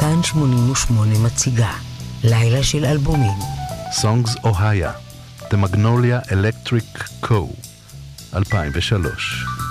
כאן 88 מציגה לילה של אלבומים. Songs Ohio, The Magnolia Electric Co. 2003.